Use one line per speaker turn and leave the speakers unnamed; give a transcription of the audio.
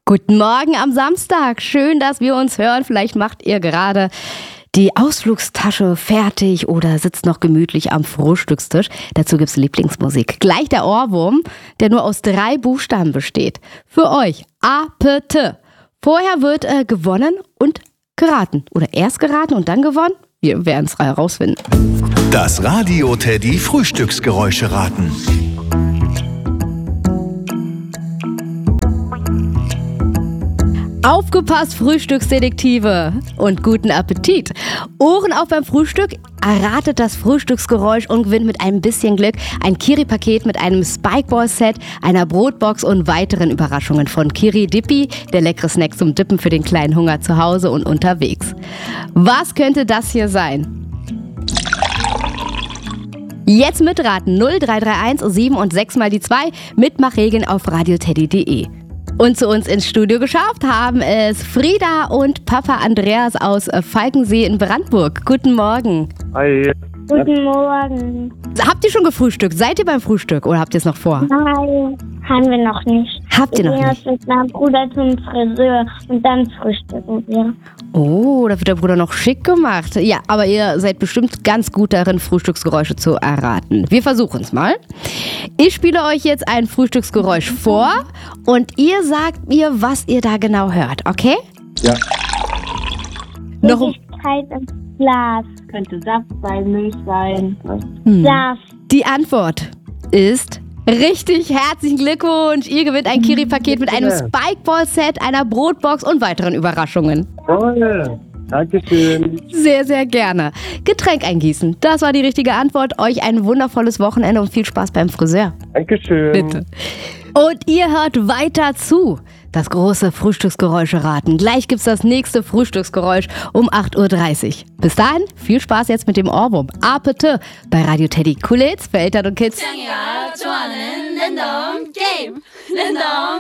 Guten Morgen am Samstag. Schön, dass wir uns hören. Vielleicht macht ihr gerade die Ausflugstasche fertig oder sitzt noch gemütlich am Frühstückstisch. Dazu gibt's Lieblingsmusik. Gleich der Ohrwurm, der nur aus 3 Buchstaben besteht. Für euch A-P-T. Vorher wird gewonnen und geraten. Oder erst geraten und dann gewonnen. Wir werden es herausfinden.
Das Radio Teddy Frühstücksgeräusche raten.
Aufgepasst, Frühstücksdetektive, und guten Appetit. Ohren auf beim Frühstück, erratet das Frühstücksgeräusch und gewinnt mit ein bisschen Glück ein Kiri-Paket mit einem Spikeball-Set, einer Brotbox und weiteren Überraschungen von Kiri Dippi, der leckere Snack zum Dippen für den kleinen Hunger zu Hause und unterwegs. Was könnte das hier sein? Jetzt mitraten 0331 7 und 6 mal die 2, Mitmachregeln auf radioteddy.de. Und zu uns ins Studio geschafft haben es Frieda und Papa Andreas aus Falkensee in Brandenburg. Guten Morgen.
Hi.
Guten Morgen.
Habt ihr schon gefrühstückt? Seid ihr beim Frühstück oder habt ihr es noch vor?
Nein, haben wir noch nicht.
Habt ihr noch nicht?
Wir gehen jetzt mit meinem Bruder zum Friseur und dann frühstücken wir.
Oh, da wird der Bruder noch schick gemacht. Ja, aber ihr seid bestimmt ganz gut darin, Frühstücksgeräusche zu erraten. Wir versuchen es mal. Ich spiele euch jetzt ein Frühstücksgeräusch vor und ihr sagt mir, was ihr da genau hört, okay?
Ja.
Noch
Flüssigkeit im Glas.
Könnte Saft sein, Milch sein.
Saft.
Die Antwort ist richtig. Herzlichen Glückwunsch. Ihr gewinnt ein Kiri-Paket mit einem Spikeball-Set, einer Brotbox und weiteren Überraschungen.
Toll. Dankeschön.
Sehr, sehr gerne. Getränk eingießen. Das war die richtige Antwort. Euch ein wundervolles Wochenende und viel Spaß beim Friseur.
Dankeschön.
Bitte. Und ihr hört weiter zu. Das große Frühstücksgeräusche raten. Gleich gibt's das nächste Frühstücksgeräusch um 8.30 Uhr. Bis dahin, viel Spaß jetzt mit dem Ohrwurm. Apete bei Radio Teddy. Coole Hits für Eltern und Kids.